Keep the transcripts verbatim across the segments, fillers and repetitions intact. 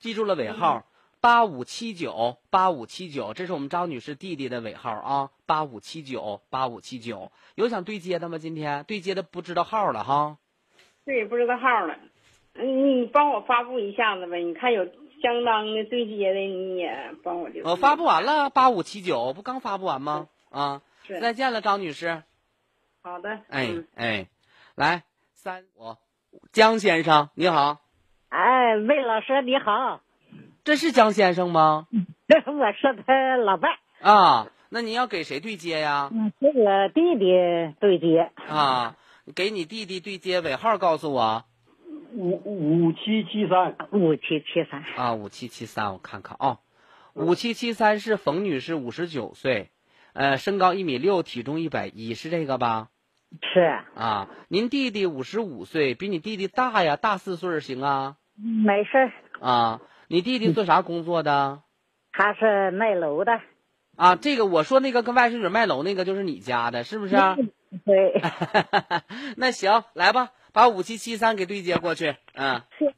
记住了尾号八五七九八五七九，这是我们张女士弟弟的尾号啊，八五七九八五七九。有想对接的吗？今天对接的不知道号了哈。 对，不知道号了。嗯，你帮我发布一下子呗？你看有相当的对接的，你也帮我就。 我发布完了，八五七九不刚发布完吗？啊， 是。 再见了，张女士。 好的。 哎、 嗯、 哎，来三我江先生你好。 哎，魏老师你好。 这是江先生吗？ 我是他老伴啊，那你要给谁对接呀？ 嗯，这个弟弟对接。 啊，给你弟弟对接，尾号告诉我。 五五七七三。 五七七三。 啊，五七七三，我看看啊，五七七三是冯女士，五十九岁，呃，身高一米六，体重一百一，是这个吧？ 是。 啊，您弟弟五十五岁，比你弟弟大呀，大四岁行啊？ 没事。 啊，你弟弟做啥工作的？ 他是卖楼的。 啊，这个我说那个跟外甥女卖楼那个就是你家的，是不是？ 对。 那行，来吧，把五七七三给对接过去。嗯。 是。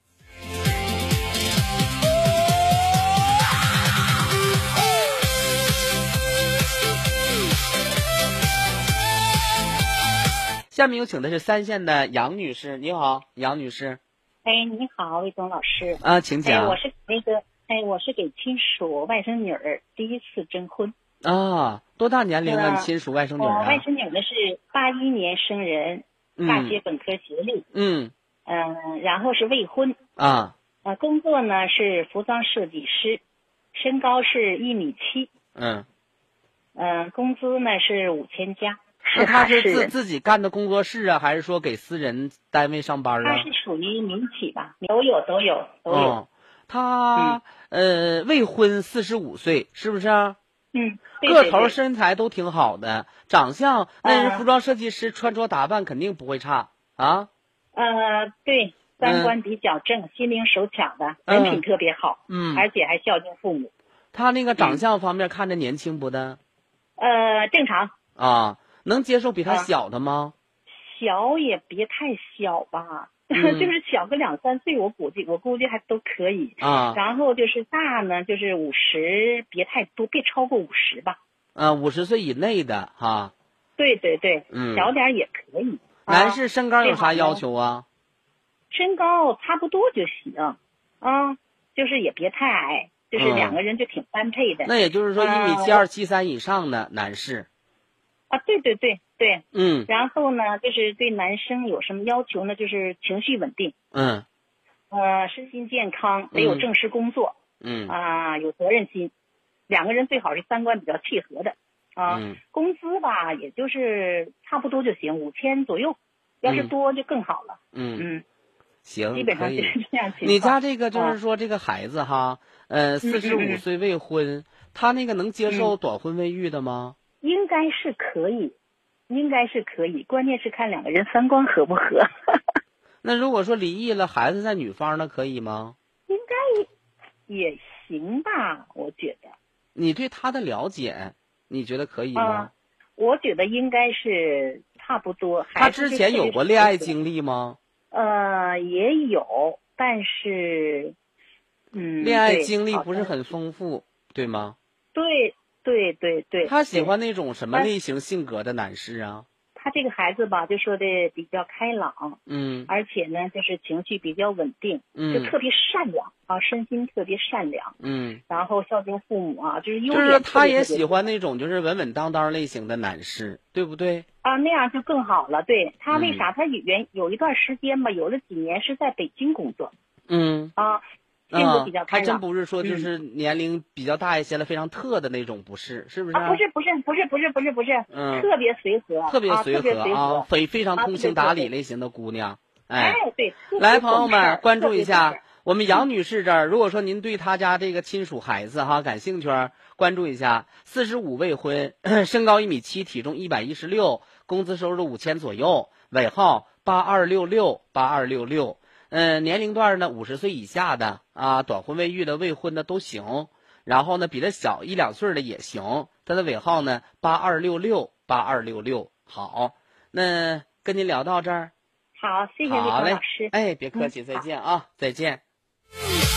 下面有请的是三线的杨女士，你好，杨女士。 哎，你好，魏东老师。 啊，请讲。 哎，我是那个，哎，我是给亲属外甥女儿第一次征婚。 啊，多大年龄啊？你亲属外甥女啊？ 我外甥女呢是八一年生人，大学本科学历。 嗯。 嗯、呃，然后是未婚。 啊。 呃，工作呢是服装设计师，身高是一米七。 嗯。 嗯、呃，工资呢是五千加。 那他是自自己干的工作室啊，还是说给私人单位上班啊？ 他是属于民企吧，都有都有都有。 哦、他、嗯、呃未婚，四十五岁，是不是？ 嗯。 个头身材都挺好的，长相那人服装设计师，穿着打扮肯定不会差啊。 呃，对，三观比较正，嗯、心灵手巧的，人品特别好， 嗯， 而且还孝敬父母。 他那个长相方面看着年轻不的？ 呃，正常。 啊。能接受比他小的吗？ 啊、小也别太小吧，嗯、就是小个两三岁，我估计我估计还都可以啊。 然后就是大呢，就是五十，别太多，别超过五十吧。 啊，五十岁以内的哈。 对对对， 嗯， 小点也可以。 男士身高有啥要求啊？ 身高差不多就行啊，就是也别太矮，就是两个人就挺般配的。 嗯、那也就是说一米七二、七三以上的男士。 啊，对对对对， 嗯， 然后呢，就是对男生有什么要求呢？就是情绪稳定， 嗯， 呃，身心健康，得有正式工作， 嗯啊、呃，有责任心，两个人最好是三观比较契合的，啊、呃， 嗯、 工资吧，也就是差不多就行，五千左右，要是多就更好了， 嗯嗯， 行， 基本上就是这样情况。 你家这个就是说这个孩子哈，呃，四十五岁未婚，他那个能接受短婚未育的吗？ 应该是可以，应该是可以，关键是看两个人三观合不合。 那如果说离异了，孩子在女方，那可以吗？ 应该也行吧，我觉得。 你对他的了解，你觉得可以吗？ 啊、我觉得应该是差不多。 他之前有过恋爱经历吗？ 呃，也有，但是，嗯， 恋爱经历不是很丰富，对吗？ 对。对对对， 他喜欢那种什么类型性格的男士啊？ 他这个孩子吧，就说的比较开朗， 嗯， 而且呢，就是情绪比较稳定， 嗯， 就特别善良啊，身心特别善良， 嗯， 然后孝敬父母啊，就是优点。 就是他也喜欢那种就是稳稳当当类型的男士，对不对？ 啊，那样就更好了。对他为啥？嗯、他原有一段时间吧，有了几年是在北京工作， 嗯啊。性格比较开朗， 还真不是说就是年龄比较大一些了，非常特的那种，不是，是不是？ 啊，不是不是不是不是不是不是， 嗯， 特别随和， 特别随和啊， 非非常通情达理类型的姑娘。 哎，对， 来，朋友们关注一下我们杨女士这儿，如果说您对她家这个亲属孩子哈感兴趣，关注一下，四十五未婚，身高一米七，体重一百一十六，工资收入五千左右，尾号八二六六八二六六。嗯，年龄段呢，五十岁以下的啊，短婚未育的、未婚的都行。然后呢，比他小一两岁的也行。他的尾号呢，八二六六八二六六。好，那跟您聊到这儿。 好，谢谢李老师。 哎，别客气，再见啊，再见。